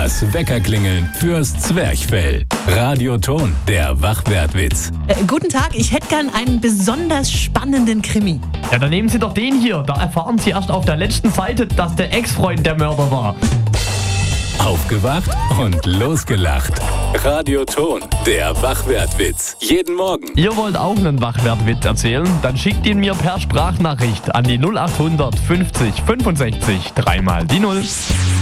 Das Weckerklingeln fürs Zwerchfell. Radioton, der Wachwertwitz. Guten Tag, ich hätte gern einen besonders spannenden Krimi. Ja, dann nehmen Sie doch den hier. Da erfahren Sie erst auf der letzten Seite, dass der Ex-Freund der Mörder war. Aufgewacht und losgelacht. Radioton, der Wachwertwitz. Jeden Morgen. Ihr wollt auch einen Wachwertwitz erzählen? Dann schickt ihn mir per Sprachnachricht an die 0800 50 65 3 mal die 0.